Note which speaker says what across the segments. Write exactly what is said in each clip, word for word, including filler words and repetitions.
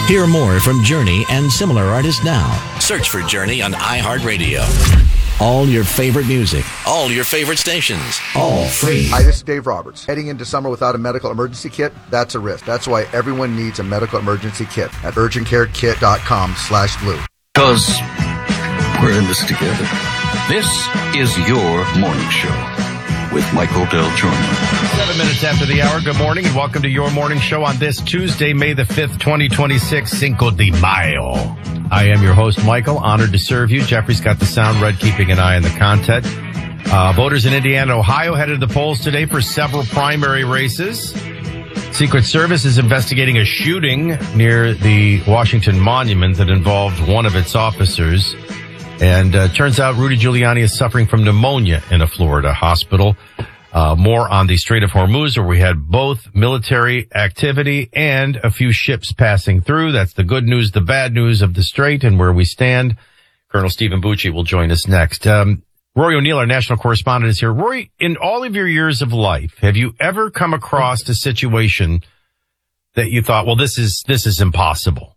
Speaker 1: Hear more from Journey and similar artists now. Search for Journey on iHeartRadio. All your favorite music, all your favorite stations, all free.
Speaker 2: Hi, this is Dave Roberts. Heading into summer without a medical emergency kit, that's a risk. That's why everyone needs a medical emergency kit at urgentcarekit.com slash blue.
Speaker 3: Because we're in this together. This is your morning show with Michael Del Giorno.
Speaker 4: Seven minutes after the hour. Good morning and welcome to your morning show on this Tuesday, May the fifth, twenty twenty-six, Cinco de Mayo. I am your host, Michael. Honored to serve you. Jeffrey's got the sound red, keeping an eye on the content. Uh, voters in Indiana and Ohio headed to the polls today for several primary races. Secret Service is investigating a shooting near the Washington Monument that involved one of its officers. And uh, turns out Rudy Giuliani is suffering from pneumonia in a Florida hospital. Uh, more on the Strait of Hormuz, where we had both military activity and a few ships passing through. That's the good news, the bad news of the Strait and where we stand. Colonel Stephen Bucci will join us next. Um, Rory O'Neill, our national correspondent, is here. Rory, in all of your years of life, have you ever come across a situation that you thought, well, this is this is impossible?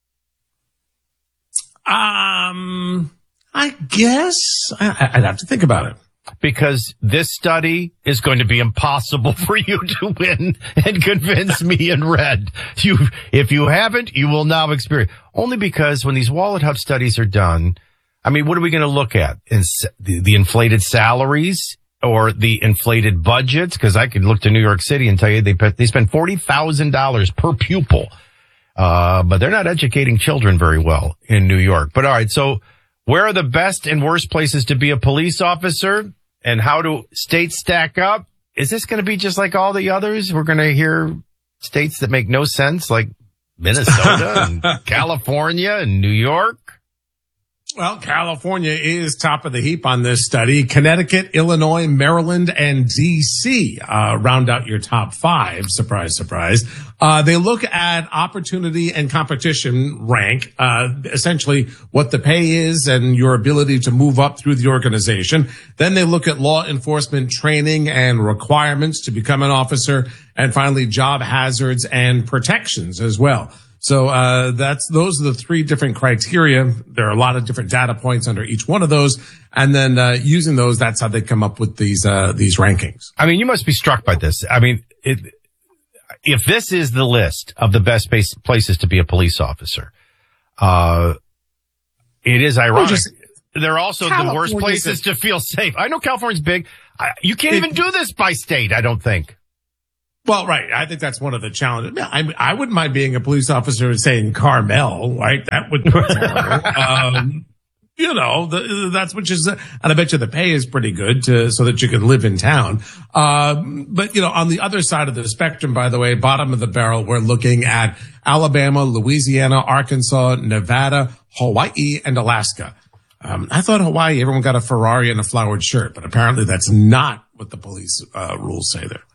Speaker 5: Um... I guess I, I'd have to think about it.
Speaker 4: Because this study is going to be impossible for you to win and convince me in red. You, if you haven't, you will now experience. Only because when these Wallet Hub studies are done, I mean, what are we going to look at? In the, the inflated salaries or the inflated budgets? Because I could look to New York City and tell you they they spend forty thousand dollars per pupil. Uh, but they're not educating children very well in New York. But all right, so where are the best and worst places to be a police officer, and how do states stack up? Is this going to be just like all the others? We're going to hear states that make no sense, like Minnesota and California and New York.
Speaker 5: Well, California is top of the heap on this study. Connecticut, Illinois, Maryland, and D C uh, round out your top five. Surprise, surprise. Uh, they look at opportunity and competition rank, uh, essentially what the pay is and your ability to move up through the organization. Then they look at law enforcement training and requirements to become an officer. And finally, job hazards and protections as well. So, uh, that's, those are the three different criteria. There are a lot of different data points under each one of those. And then, uh, using those, that's how they come up with these, uh, these rankings.
Speaker 4: I mean, you must be struck by this. I mean, it, if this is the list of the best place, places to be a police officer, uh, it is ironic. Well, just, they're also California the worst places to feel safe. I know California's big. I, you can't it, even do this by state, I don't think.
Speaker 5: Well, right. I think that's one of the challenges. I, I wouldn't mind being a police officer and saying Carmel, right? That would be terrible. um, you know, the, that's which is, and I bet you the pay is pretty good to, so that you can live in town. Um, but you know, on the other side of the spectrum, by the way, bottom of the barrel, we're looking at Alabama, Louisiana, Arkansas, Nevada, Hawaii, and Alaska. Um, I thought Hawaii, everyone got a Ferrari and a flowered shirt, but apparently that's not what the police, uh, rules say there.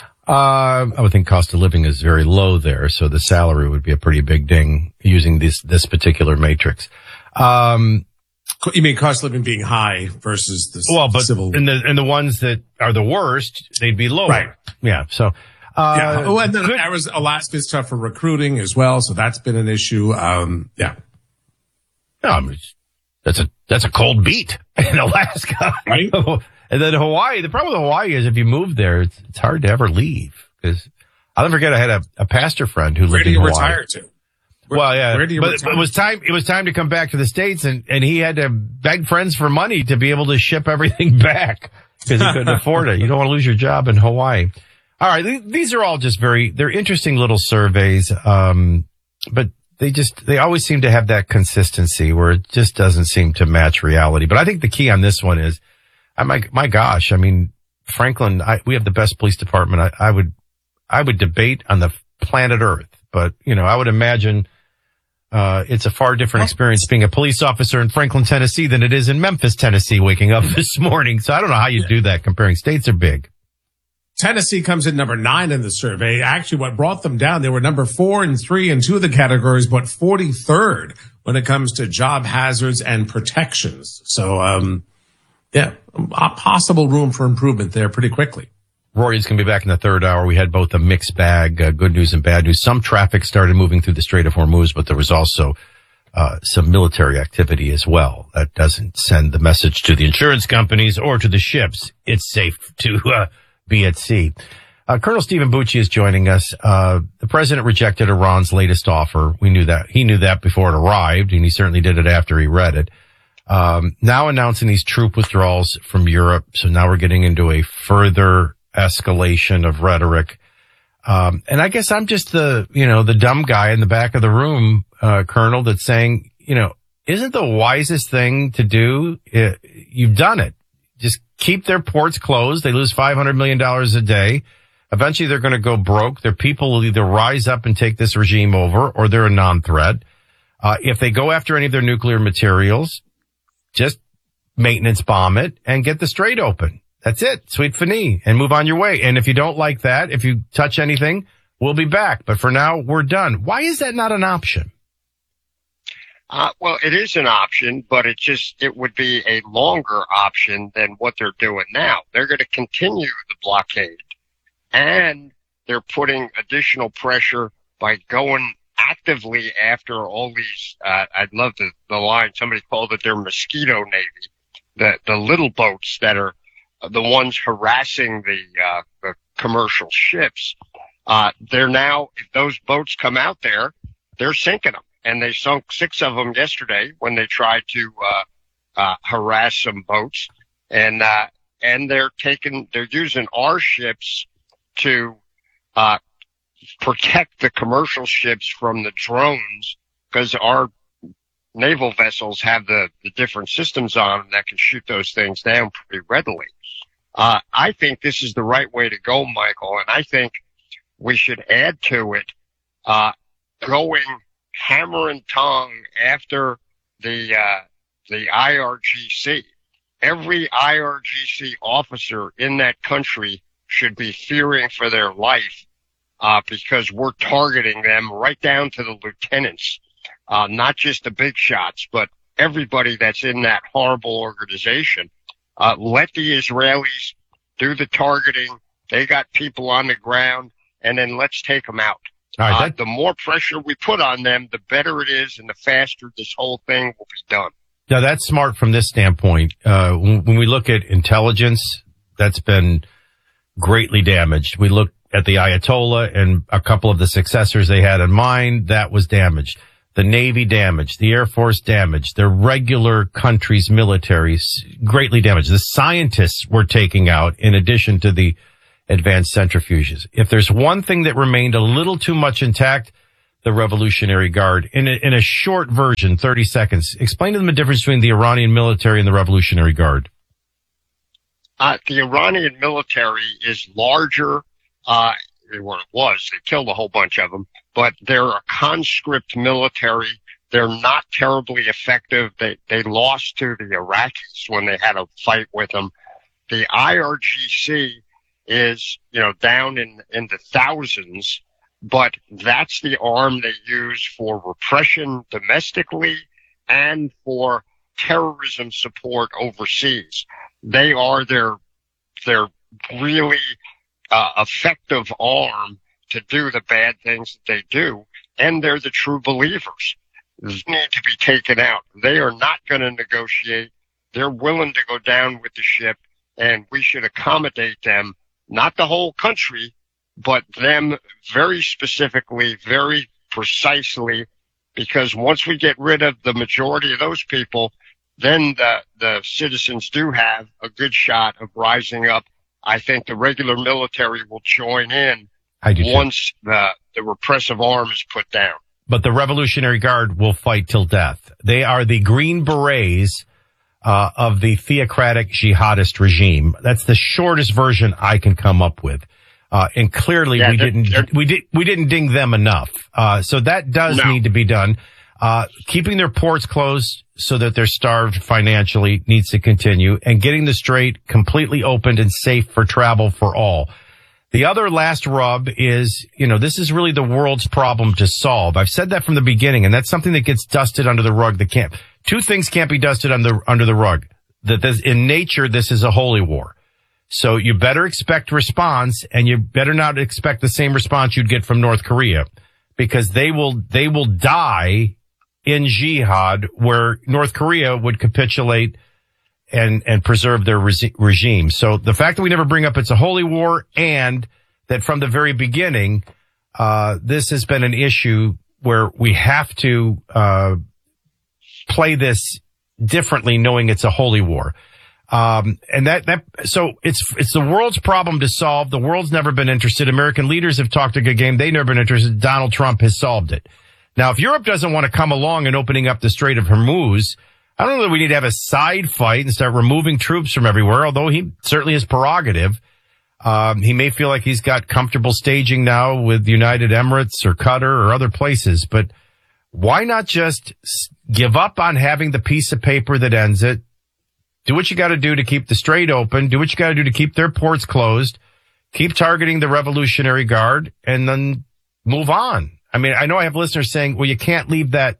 Speaker 4: Uh, I would think cost of living is very low there, so the salary would be a pretty big ding using this, this particular matrix. Um,
Speaker 5: you mean cost of living being high versus the
Speaker 4: well, but
Speaker 5: civil?
Speaker 4: in the, in the ones that are the worst, they'd be lower.
Speaker 5: Right.
Speaker 4: Yeah. So, uh,
Speaker 5: yeah. Oh, and then Arizona, Alaska's tough for recruiting as well, so that's been an issue. Um, yeah.
Speaker 4: No, I mean, that's a, that's a cold beat in Alaska.
Speaker 5: Right.
Speaker 4: And then Hawaii, the problem with Hawaii is if you move there, it's, it's hard to ever leave. Because I'll never forget, I had a, a pastor friend who lived in Hawaii.
Speaker 5: Where do you retire to? Where,
Speaker 4: well, yeah,
Speaker 5: where do you
Speaker 4: but
Speaker 5: retire?
Speaker 4: it was time. It was time to come back to the States, and and he had to beg friends for money to be able to ship everything back because he couldn't afford it. You don't want to lose your job in Hawaii. All right, th- these are all just very they're interesting little surveys, um, but they just they always seem to have that consistency where it just doesn't seem to match reality. But I think the key on this one is. I, my, my gosh, I mean, Franklin, I, we have the best police department. I, I would, I would debate on the planet Earth, but, you know, I would imagine, uh, it's a far different experience being a police officer in Franklin, Tennessee than it is in Memphis, Tennessee, waking up this morning. So I don't know how you do that comparing states are big.
Speaker 5: Tennessee comes in number nine in the survey. Actually, what brought them down, they were number four and three in two of the categories, but forty-third when it comes to job hazards and protections. So, um, yeah, a possible room for improvement there pretty quickly.
Speaker 4: Rory's going to be back in the third hour. We had both a mixed bag, uh, good news and bad news. Some traffic started moving through the Strait of Hormuz, but there was also uh, some military activity as well. That doesn't send the message to the insurance companies or to the ships. It's safe to uh, be at sea. Uh, Colonel Stephen Bucci is joining us. Uh, the president rejected Iran's latest offer. We knew that. He knew that before it arrived, and he certainly did it after he read it. Um, now announcing these troop withdrawals from Europe. So now we're getting into a further escalation of rhetoric. Um, and I guess I'm just the, you know, the dumb guy in the back of the room, uh, Colonel, that's saying, you know, isn't the wisest thing to do? It, you've done it. Just keep their ports closed. They lose five hundred million dollars a day. Eventually they're going to go broke. Their people will either rise up and take this regime over, or they're a non-threat. Uh, if they go after any of their nuclear materials, just maintenance bomb it and get the strait open. That's it. Sweet fini, and move on your way. And if you don't like that, if you touch anything, we'll be back. But for now, we're done. Why is that not an option?
Speaker 6: Uh, well, it is an option, but it just, it would be a longer option than what they're doing now. They're going to continue the blockade, and they're putting additional pressure by going actively after all these, uh, I'd love the, the line, somebody called it their mosquito navy, the, the little boats that are the ones harassing the, uh, the commercial ships. Uh, they're now, if those boats come out there, they're sinking them. And they sunk six of them yesterday when they tried to, uh, uh, harass some boats. And, uh, and they're taking, they're using our ships to, uh, protect the commercial ships from the drones, because our naval vessels have the, the different systems on them that can shoot those things down pretty readily. Uh, I think this is the right way to go, Michael, and I think we should add to it, uh, going hammer and tongue after the, uh, the I R G C. Every I R G C officer in that country should be fearing for their life. Uh, because we're targeting them right down to the lieutenants, uh, not just the big shots, but everybody that's in that horrible organization. Uh, let the Israelis do the targeting. They got people on the ground, and then let's take them out.
Speaker 4: All right,
Speaker 6: uh,
Speaker 4: that-
Speaker 6: the more pressure we put on them, the better it is, and the faster this whole thing will be done.
Speaker 4: Now, that's smart from this standpoint. Uh, when, when we look at intelligence, that's been greatly damaged. We look at the Ayatollah and a couple of the successors they had in mind, that was damaged. The Navy damaged, the Air Force damaged, their regular country's militaries greatly damaged. The scientists were taking out in addition to the advanced centrifuges. If there's one thing that remained a little too much intact, the Revolutionary Guard. In a, in a short version, thirty seconds, explain to them the difference between the Iranian military and the Revolutionary Guard.
Speaker 6: Uh, the Iranian military is larger. Uh, what it was, they killed a whole bunch of them, but they're a conscript military. They're not terribly effective. They, they lost to the Iraqis when they had a fight with them. The I R G C is, you know, down in, in the thousands, but that's the arm they use for repression domestically and for terrorism support overseas. They are their, their really Uh, effective arm to do the bad things that they do, and they're the true believers. They need to be taken out. They are not going to negotiate. They're willing to go down with the ship, and we should accommodate them, not the whole country, but them very specifically, very precisely, because once we get rid of the majority of those people, then the, the citizens do have a good shot of rising up. I think the regular military will join in once the, the repressive arm is put down.
Speaker 4: But the Revolutionary Guard will fight till death. They are the Green Berets uh, of the theocratic jihadist regime. That's the shortest version I can come up with. Uh, and clearly
Speaker 6: yeah,
Speaker 4: we
Speaker 6: they're,
Speaker 4: didn't
Speaker 6: they're,
Speaker 4: we did we didn't ding them enough. Uh, so that does
Speaker 6: no.
Speaker 4: need to be done. Uh, keeping their ports closed so that they're starved financially needs to continue, and getting the strait completely opened and safe for travel for all. The other last rub is, you know, this is really the world's problem to solve. I've said that from the beginning, and that's something that gets dusted under the rug. That can't, two things can't be dusted under, under the rug. That this, in nature, this is a holy war. So you better expect response, and you better not expect the same response you'd get from North Korea, because they will, they will die in jihad where North Korea would capitulate and, and preserve their re- regime. So the fact that we never bring up it's a holy war, and that from the very beginning, uh, this has been an issue where we have to, uh, play this differently, knowing it's a holy war. Um, and that, that, so it's, it's the world's problem to solve. The world's never been interested. American leaders have talked a good game. They've never been interested. Donald Trump has solved it. Now, if Europe doesn't want to come along and opening up the Strait of Hormuz, I don't know that we need to have a side fight and start removing troops from everywhere, although he certainly is prerogative. Um, he may feel like he's got comfortable staging now with United Emirates or Qatar or other places, but why not just give up on having the piece of paper that ends it? Do what you got to do to keep the strait open. Do what you got to do to keep their ports closed. Keep targeting the Revolutionary Guard, and then move on. I mean, I know I have listeners saying, well, you can't leave that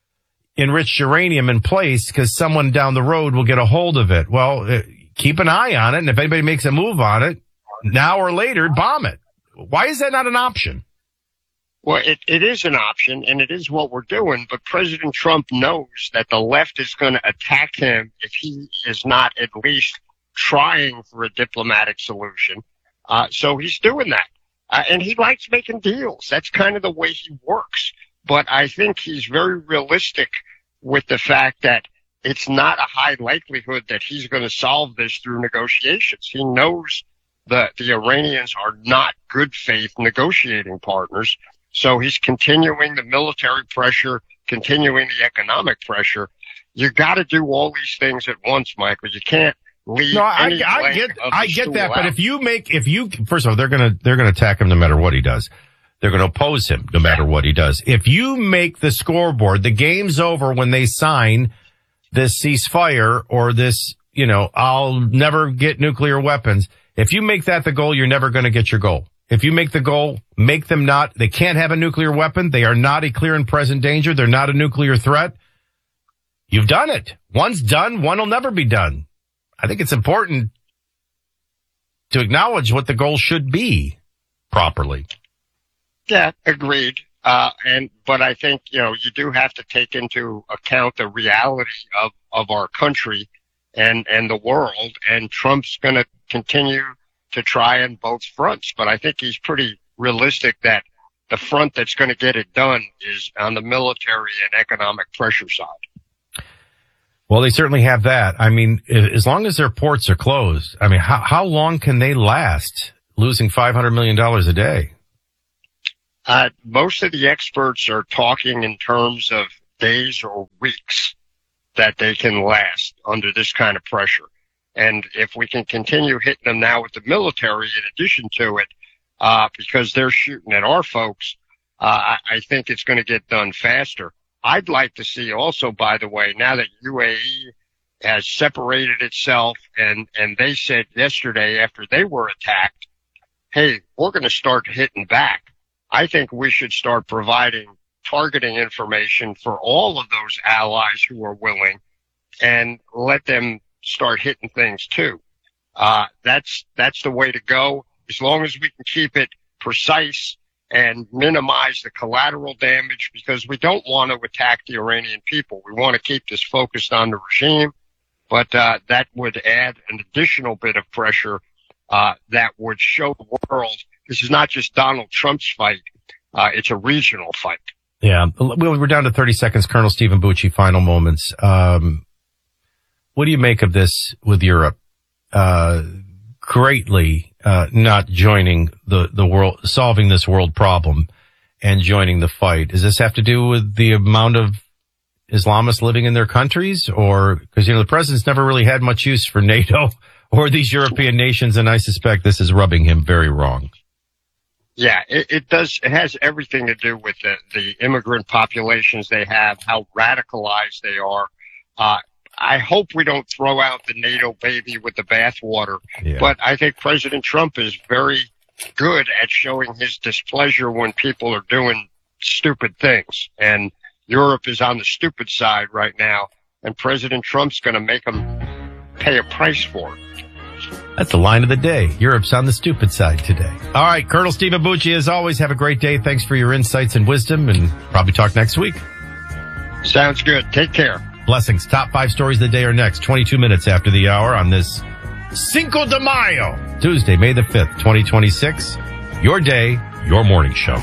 Speaker 4: enriched uranium in place because someone down the road will get a hold of it. Well, uh, keep an eye on it, and if anybody makes a move on it, now or later, bomb it. Why is that not an option?
Speaker 6: Well, it, it is an option, and it is what we're doing, but President Trump knows that the left is going to attack him if he is not at least trying for a diplomatic solution. Uh, so he's doing that. Uh, and he likes making deals. That's kind of the way he works. But I think he's very realistic with the fact that it's not a high likelihood that he's going to solve this through negotiations. He knows that the Iranians are not good faith negotiating partners. So he's continuing the military pressure, continuing the economic pressure. You got to do all these things at once, Michael. You can't leave.
Speaker 4: No, I,
Speaker 6: any
Speaker 4: I
Speaker 6: leg
Speaker 4: get,
Speaker 6: of the
Speaker 4: I get that.
Speaker 6: stool
Speaker 4: But
Speaker 6: out.
Speaker 4: if you make, if you, first of all, they're gonna, they're gonna attack him no matter what he does. They're gonna oppose him no matter what he does. If you make the scoreboard, the game's over when they sign this ceasefire or this, you know, I'll never get nuclear weapons. If you make that the goal, you're never gonna get your goal. If you make the goal, make them not, they can't have a nuclear weapon. They are not a clear and present danger. They're not a nuclear threat. You've done it. One's done. One will never be done. I think it's important to acknowledge what the goal should be properly.
Speaker 6: Yeah, agreed. Uh, and, but I think, you know, you do have to take into account the reality of, of our country and, and the world. And Trump's going to continue to try on both fronts. But I think he's pretty realistic that the front that's going to get it done is on the military and economic pressure side.
Speaker 4: Well, they certainly have that. I mean, as long as their ports are closed, I mean, how, how long can they last losing five hundred million dollars a day?
Speaker 6: Uh, most of the experts are talking in terms of days or weeks that they can last under this kind of pressure. And if we can continue hitting them now with the military in addition to it, uh, because they're shooting at our folks, uh, I, I think it's going to get done faster. I'd like to see also, by the way, now that U A E has separated itself and, and they said yesterday after they were attacked, hey, we're going to start hitting back. I think we should start providing targeting information for all of those allies who are willing and let them start hitting things too. Uh, that's, that's the way to go. As long as we can keep it precise and minimize the collateral damage, because we don't want to attack the Iranian people. We want to keep this focused on the regime, but, uh, that would add an additional bit of pressure, uh, that would show the world this is not just Donald Trump's fight. Uh, it's a regional fight. Yeah.
Speaker 4: We're down to thirty seconds. Colonel Stephen Bucci, final moments. Um, What do you make of this with Europe, uh, greatly, uh, not joining the, the world, solving this world problem and joining the fight? Does this have to do with the amount of Islamists living in their countries? Or, because, you know, the president's never really had much use for NATO or these European nations, and I suspect this is rubbing him very wrong.
Speaker 6: Yeah, it, it does. It has everything to do with the, the immigrant populations they have, how radicalized they are. Uh, I hope we don't throw out the NATO baby with the bathwater, yeah. But I think President Trump is very good at showing his displeasure when people are doing stupid things. And Europe is on the stupid side right now, and President Trump's going to make them pay a price for it.
Speaker 4: That's the line of the day. Europe's on the stupid side today. All right, Colonel Steve Abucci, as always, have a great day. Thanks for your insights and wisdom, and probably talk next week.
Speaker 6: Sounds good. Take care.
Speaker 4: Blessings. Top five stories of the day are next, twenty-two minutes after the hour on this Cinco de Mayo, Tuesday, May the fifth, twenty twenty-six. Your day, your morning show.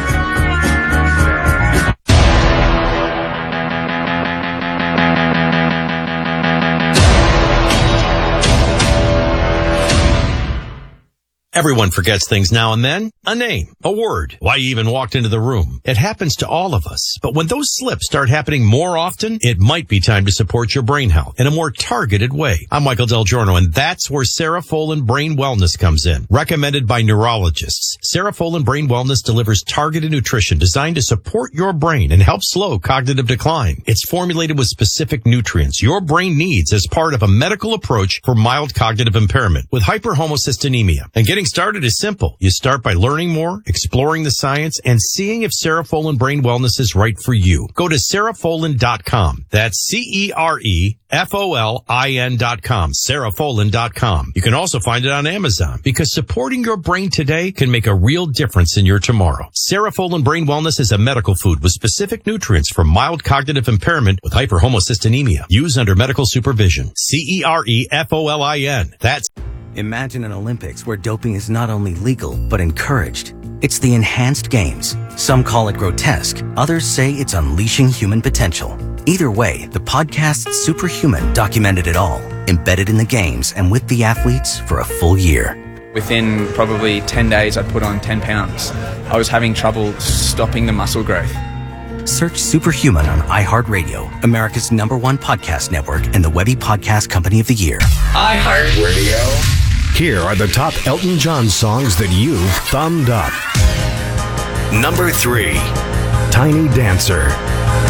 Speaker 1: Everyone forgets things now and then. A name, a word, why you even walked into the room. It happens to all of us. But when those slips start happening more often, it might be time to support your brain health in a more targeted way. I'm Michael Del Giorno, and that's where Cerefolin Brain Wellness comes in. Recommended by neurologists, Cerefolin Brain Wellness delivers targeted nutrition designed to support your brain and help slow cognitive decline. It's formulated with specific nutrients your brain needs as part of a medical approach for mild cognitive impairment with hyperhomocystinemia. And getting started is simple. You start by learning more, exploring the science, and seeing if Cerefolin Brain Wellness is right for you. Go to cerefolin dot com. That's C E R E F O L I N dot com. cerefolin dot com. You can also find it on Amazon because supporting your brain today can make a real difference in your tomorrow. Cerefolin Brain Wellness is a medical food with specific nutrients for mild cognitive impairment with hyperhomocystinemia. Use under medical supervision. C E R E F O L I N. That's
Speaker 7: Imagine an Olympics where doping is not only legal, but encouraged. It's the Enhanced Games. Some call it grotesque. Others say it's unleashing human potential. Either way, the podcast Superhuman documented it all, embedded in the games and with the athletes for a full year.
Speaker 8: Within probably ten days, I put on ten pounds. I was having trouble stopping the muscle growth.
Speaker 7: Search Superhuman on iHeartRadio, America's number one podcast network and the Webby Podcast Company of the Year.
Speaker 9: iHeartRadio. Here are the top Elton John songs that you thumbed up. Number three, Tiny Dancer.